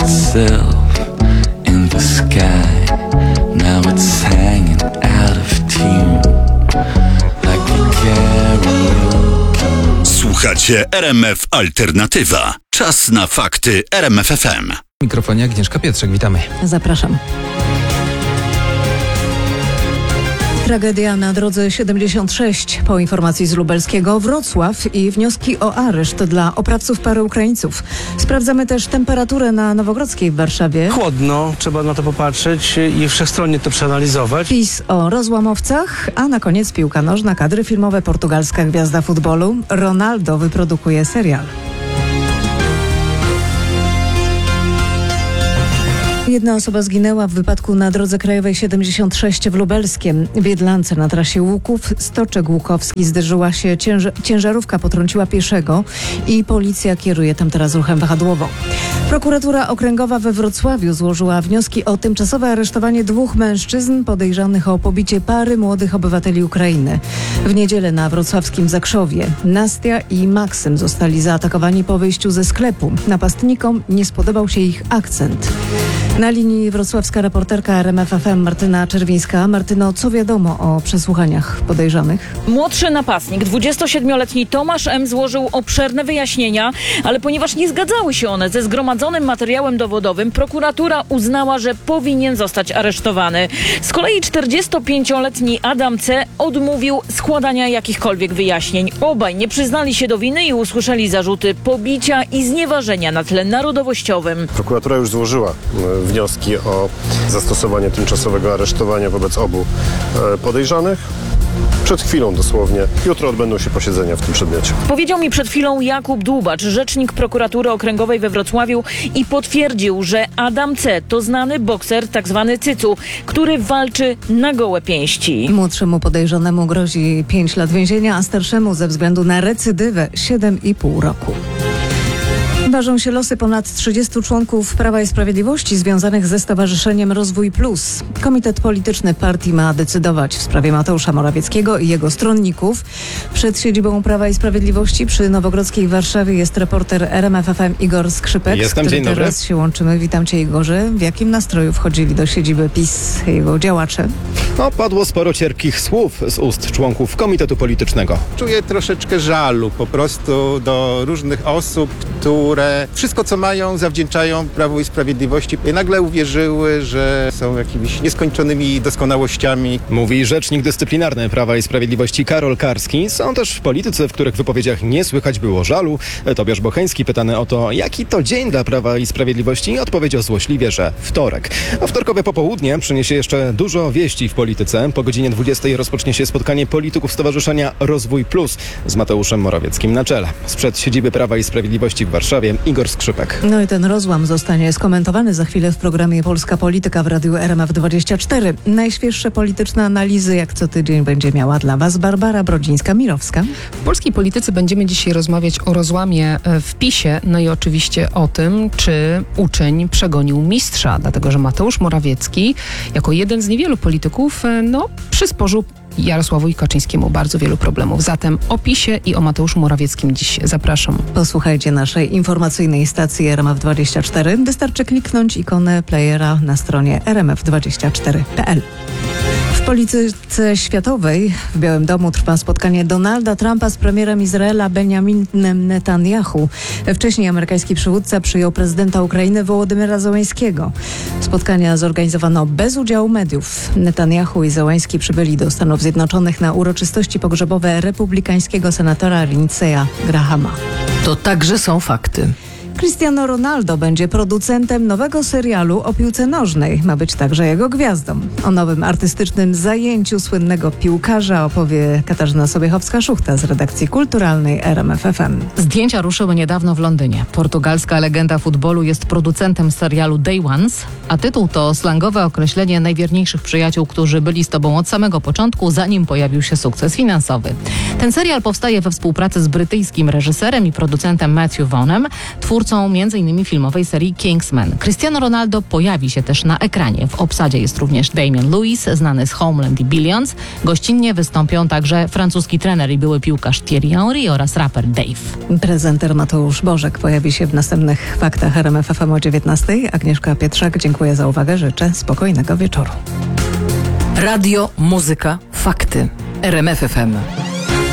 itself in the sky. Now it's hanging out of tune like a karaoke. Słuchacie RMF Alternatywa. Czas na fakty RMF FM. W mikrofonie Agnieszka Pietrzek, witamy. Zapraszam. Tragedia na drodze 76. Po informacji z lubelskiego Wrocław i wnioski o areszt dla oprawców pary Ukraińców. Sprawdzamy też temperaturę na Nowogrodzkiej w Warszawie. Chłodno, trzeba na to popatrzeć i wszechstronnie to przeanalizować. PiS o rozłamowcach, a na koniec piłka nożna, kadry filmowe, portugalska gwiazda futbolu. Ronaldo wyprodukuje serial. Jedna osoba zginęła w wypadku na drodze krajowej 76 w Lubelskiem. W Jedlance na trasie Łuków Stoczek Łukowski zderzyła się ciężarówka, potrąciła pieszego i policja kieruje tam teraz ruchem wahadłową. Prokuratura Okręgowa we Wrocławiu złożyła wnioski o tymczasowe aresztowanie 2 mężczyzn podejrzanych o pobicie pary młodych obywateli Ukrainy. W niedzielę na wrocławskim Zakrzowie Nastia i Maksym zostali zaatakowani po wyjściu ze sklepu. Napastnikom nie spodobał się ich akcent. Na linii wrocławska reporterka RMF FM Martyna Czerwińska. Martyno, co wiadomo o przesłuchaniach podejrzanych? Młodszy napastnik, 27-letni Tomasz M. złożył obszerne wyjaśnienia, ale ponieważ nie zgadzały się one ze zgromadzonym materiałem dowodowym, prokuratura uznała, że powinien zostać aresztowany. Z kolei 45-letni Adam C. odmówił składania jakichkolwiek wyjaśnień. Obaj nie przyznali się do winy i usłyszeli zarzuty pobicia i znieważenia na tle narodowościowym. Prokuratura już złożyła wnioski o zastosowanie tymczasowego aresztowania wobec obu podejrzanych. Przed chwilą dosłownie. Jutro odbędą się posiedzenia w tym przedmiocie. Powiedział mi przed chwilą Jakub Dłubacz, rzecznik prokuratury okręgowej we Wrocławiu i potwierdził, że Adam C. to znany bokser, tak zwany cycu, który walczy na gołe pięści. Młodszemu podejrzanemu grozi 5 lat więzienia, a starszemu ze względu na recydywę 7,5 roku. Ważą się losy ponad 30 członków Prawa i Sprawiedliwości związanych ze Stowarzyszeniem Rozwój Plus. Komitet polityczny partii ma decydować w sprawie Mateusza Morawieckiego i jego stronników. Przed siedzibą Prawa i Sprawiedliwości przy Nowogrodzkiej w Warszawie jest reporter RMF FM Igor Skrzypek. Jestem, dzień dobry. Teraz się łączymy. Witam cię, Igorze. W jakim nastroju wchodzili do siedziby PiS jego działacze? Padło sporo cierpkich słów z ust członków Komitetu Politycznego. Czuję troszeczkę żalu po prostu do różnych osób, które wszystko, co mają, zawdzięczają Prawu i Sprawiedliwości. Nagle uwierzyły, że są jakimiś nieskończonymi doskonałościami. Mówi rzecznik dyscyplinarny Prawa i Sprawiedliwości Karol Karski. Są też politycy, w których wypowiedziach nie słychać było żalu. Tobiasz Bocheński, pytany o to, jaki to dzień dla Prawa i Sprawiedliwości, odpowiedział złośliwie, że wtorek. A wtorkowe popołudnie przyniesie jeszcze dużo wieści w polityce. Po godzinie 20 rozpocznie się spotkanie polityków Stowarzyszenia Rozwój Plus z Mateuszem Morawieckim na czele. Sprzed siedziby Prawa i Sprawiedliwości w Warszawie Igor Skrzypek. No i ten rozłam zostanie skomentowany za chwilę w programie Polska Polityka w Radiu RMF24. Najświeższe polityczne analizy, jak co tydzień, będzie miała dla Was Barbara Brodzińska-Mirowska. W polskiej polityce będziemy dzisiaj rozmawiać o rozłamie w PiS-ie, no i oczywiście o tym, czy uczeń przegonił mistrza, dlatego że Mateusz Morawiecki jako jeden z niewielu polityków przysporzył Jarosławowi Kaczyńskiemu bardzo wielu problemów. Zatem o PiS-ie i o Mateuszu Morawieckim dziś zapraszam. Posłuchajcie naszej informacyjnej stacji RMF24. Wystarczy kliknąć ikonę playera na stronie rmf24.pl. W polityce światowej w Białym Domu trwa spotkanie Donalda Trumpa z premierem Izraela Benjaminem Netanyahu. Wcześniej amerykański przywódca przyjął prezydenta Ukrainy Wołodymyra Zełenskiego. Spotkania zorganizowano bez udziału mediów. Netanyahu i Zełenski przybyli do Stanów Zjednoczonych na uroczystości pogrzebowe republikańskiego senatora Lindseya Grahama. To także są fakty. Cristiano Ronaldo będzie producentem nowego serialu o piłce nożnej. Ma być także jego gwiazdą. O nowym artystycznym zajęciu słynnego piłkarza opowie Katarzyna Sobiechowska-Szuchta z redakcji kulturalnej RMF FM. Zdjęcia ruszyły niedawno w Londynie. Portugalska legenda futbolu jest producentem serialu Day Ones, a tytuł to slangowe określenie najwierniejszych przyjaciół, którzy byli z tobą od samego początku, zanim pojawił się sukces finansowy. Ten serial powstaje we współpracy z brytyjskim reżyserem i producentem Matthew Vaughanem. Twórca twórcą m.in. filmowej serii Kingsman. Cristiano Ronaldo pojawi się też na ekranie. W obsadzie jest również Damian Lewis, znany z Homeland i Billions. Gościnnie wystąpią także francuski trener i były piłkarz Thierry Henry oraz raper Dave. Prezenter Mateusz Bożek pojawi się w następnych faktach RMF FM o 19:00. Agnieszka Pietrzak, dziękuję za uwagę. Życzę spokojnego wieczoru. Radio, muzyka, fakty. RMF FM.